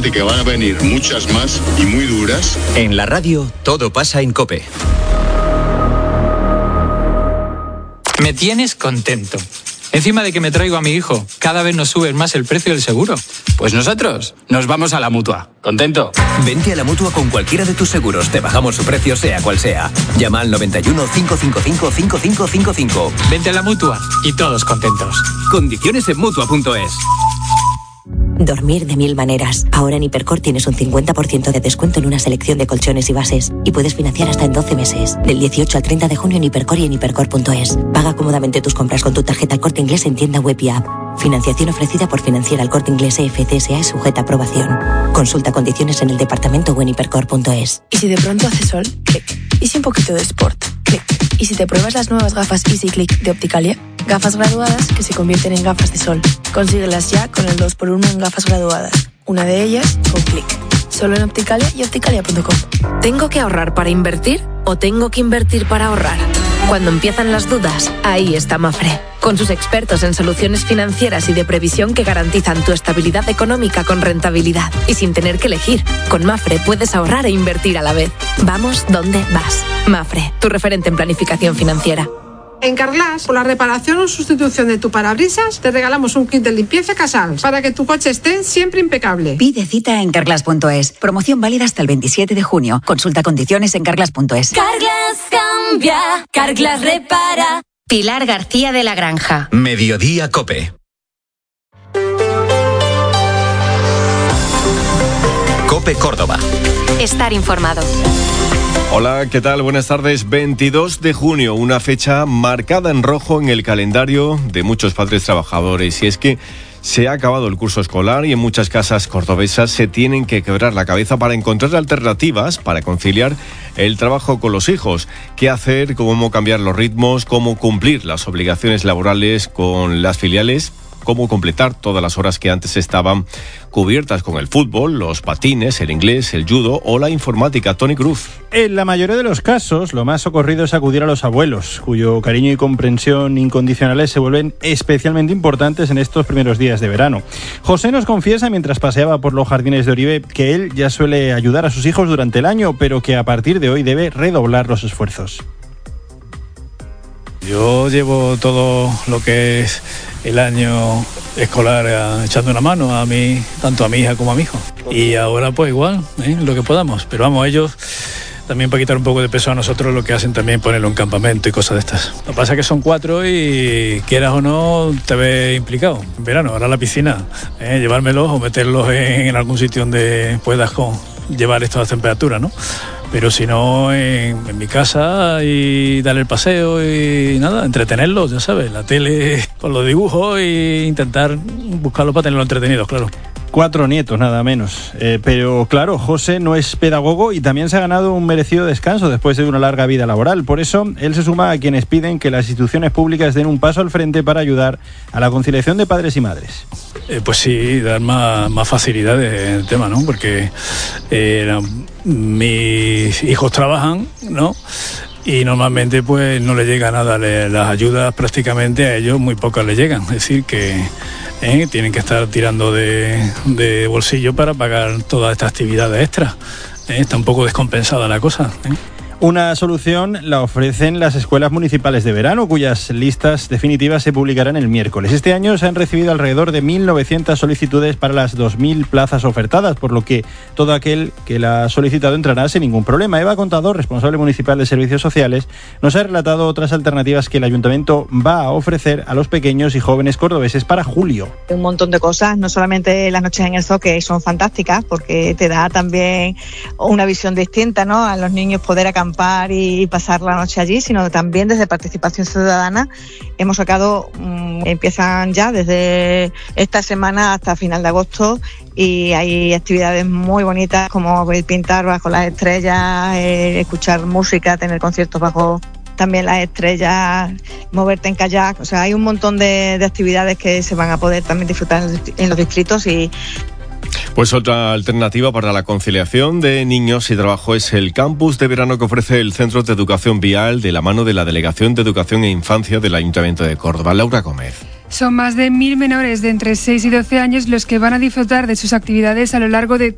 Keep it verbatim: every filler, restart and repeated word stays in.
decirte que van a venir muchas más y muy duras. En la radio, todo pasa en COPE. Me tienes contento. Encima de que me traigo a mi hijo, cada vez nos sube más el precio del seguro. Pues nosotros nos vamos a la Mutua. ¿Contento? Vente a la Mutua con cualquiera de tus seguros. Te bajamos su precio sea cual sea. Llama al noventa y uno, cinco cinco cinco, cinco cinco cinco cinco. Vente a la Mutua y todos contentos. Condiciones en Mutua punto es. Dormir de mil maneras. Ahora en Hipercor tienes un cincuenta por ciento de descuento en una selección de colchones y bases. Y puedes financiar hasta en doce meses. Del dieciocho al treinta de junio en Hipercor y en hipercor punto es. Paga cómodamente tus compras con tu tarjeta El Corte Inglés en tienda web y app. Financiación ofrecida por Financiera El Corte Inglés E F C S A y sujeta a aprobación. Consulta condiciones en el departamento o en hipercor punto es. ¿Y si de pronto hace sol? Clic. ¿Y si un poquito de sport? Clic. ¿Y si te pruebas las nuevas gafas Easy Click de Opticalia? Gafas graduadas que se convierten en gafas de sol. Consíguelas ya con el dos por uno en gafas graduadas. Una de ellas con Click. Solo en Opticalia y opticalia punto com. ¿Tengo que ahorrar para invertir o tengo que invertir para ahorrar? Cuando empiezan las dudas, ahí está Mafre. Con sus expertos en soluciones financieras y de previsión que garantizan tu estabilidad económica con rentabilidad. Y sin tener que elegir, con Mafre puedes ahorrar e invertir a la vez. Vamos donde vas. Mafre, tu referente en planificación financiera. En Carglass, por la reparación o sustitución de tu parabrisas, te regalamos un kit de limpieza Casals para que tu coche esté siempre impecable. Pide cita en carglass punto es. Promoción válida hasta el veintisiete de junio. Consulta condiciones en carglass punto es. Carglass cambia, Carglass repara. Pilar García de la Granja. Mediodía COPE. COPE Córdoba. Estar informado. Hola, ¿qué tal? Buenas tardes. veintidós de junio, una fecha marcada en rojo en el calendario de muchos padres trabajadores. Y es que se ha acabado el curso escolar y en muchas casas cordobesas se tienen que quebrar la cabeza para encontrar alternativas para conciliar el trabajo con los hijos. ¿Qué hacer? ¿Cómo cambiar los ritmos? ¿Cómo cumplir las obligaciones laborales con las filiales? Cómo completar todas las horas que antes estaban cubiertas con el fútbol, los patines, el inglés, el judo o la informática. Tony Cruz. En la mayoría de los casos, lo más socorrido es acudir a los abuelos, cuyo cariño y comprensión incondicionales se vuelven especialmente importantes en estos primeros días de verano. José nos confiesa, mientras paseaba por los jardines de Oribe, que él ya suele ayudar a sus hijos durante el año, pero que a partir de hoy debe redoblar los esfuerzos. Yo llevo todo lo que es el año escolar eh, echando una mano a mí, tanto a mi hija como a mi hijo. Y ahora pues igual, ¿eh? lo que podamos. Pero vamos, ellos también para quitar un poco de peso a nosotros lo que hacen también ponerlo en campamento y cosas de estas. Lo que pasa es que son cuatro y quieras o no te ves implicado. En verano, ahora la piscina, ¿eh? llevármelos o meterlos en, en algún sitio donde puedas con, llevar estas temperaturas, ¿no? Pero si no, en, en mi casa y darle el paseo y nada, entretenerlos, ya sabes, la tele con los dibujos e intentar buscarlos para tenerlos entretenidos, claro. Cuatro nietos, nada menos. Eh, pero claro, José no es pedagogo y también se ha ganado un merecido descanso después de una larga vida laboral. Por eso, él se suma a quienes piden que las instituciones públicas den un paso al frente para ayudar a la conciliación de padres y madres. Eh, pues sí, dar más, más facilidades en el tema, ¿no? Porque eh, mis hijos trabajan, ¿no? Y normalmente pues no les llega nada, le, las ayudas prácticamente a ellos muy pocas les llegan. Es decir, que eh, tienen que estar tirando de, de bolsillo para pagar todas estas actividades extras. Eh, está un poco descompensada la cosa, ¿eh? Una solución la ofrecen las escuelas municipales de verano, cuyas listas definitivas se publicarán el miércoles. Este año se han recibido alrededor de mil novecientas solicitudes para las dos mil plazas ofertadas, por lo que todo aquel que la ha solicitado entrará sin ningún problema. Eva Contador, responsable municipal de Servicios Sociales, nos ha relatado otras alternativas que el ayuntamiento va a ofrecer a los pequeños y jóvenes cordobeses para julio. Un montón de cosas, no solamente las noches en el zoo, que son fantásticas, porque te da también una visión distinta, ¿no? A los niños poder acampar y pasar la noche allí, sino también desde Participación Ciudadana hemos sacado, mmm, empiezan ya desde esta semana hasta final de agosto y hay actividades muy bonitas como pintar bajo las estrellas, eh, escuchar música, tener conciertos bajo también las estrellas, moverte en kayak, o sea, hay un montón de, de actividades que se van a poder también disfrutar en los distritos. Y pues otra alternativa para la conciliación de niños y trabajo es el campus de verano que ofrece el Centro de Educación Vial de la mano de la Delegación de Educación e Infancia del Ayuntamiento de Córdoba. Laura Gómez. Son más de mil menores de entre seis y doce años los que van a disfrutar de sus actividades a lo largo de